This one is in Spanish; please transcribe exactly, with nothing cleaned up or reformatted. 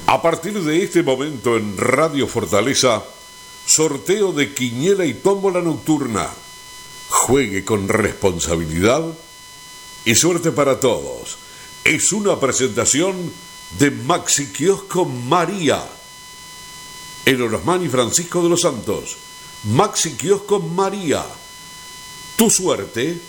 A partir de este momento en Radio Fortaleza, sorteo de quiniela y tómbola nocturna. Juegue con responsabilidad y suerte para todos. Es una presentación de Maxi Kiosco María, en Orosmán y Francisco de los Santos. Maxi Kiosco María, tu suerte